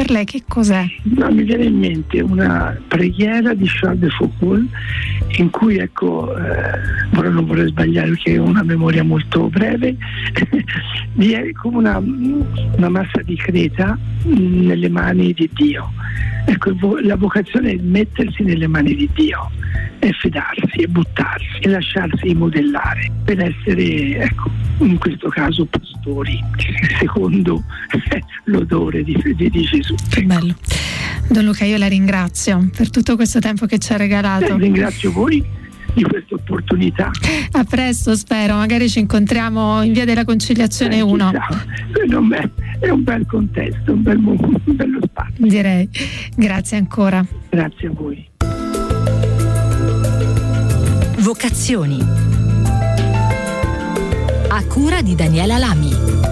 per lei che cos'è? No, mi viene in mente una preghiera di Charles de Foucault in cui, ora non vorrei sbagliare perché ho una memoria molto breve, è come una massa di creta nelle mani di Dio. Ecco, la vocazione è mettersi nelle mani di Dio, e fidarsi, e buttarsi, e lasciarsi modellare per essere, in questo caso, pastori, secondo l'odore di Gesù. Che bello. Don Luca, io la ringrazio per tutto questo tempo che ci ha regalato. Ringrazio voi di questa opportunità. A presto, spero, magari ci incontriamo in via della Conciliazione 1. È un bel contesto, un bello spazio. Direi. Grazie ancora. Grazie a voi. Vocazioni a cura di Daniela Lamy.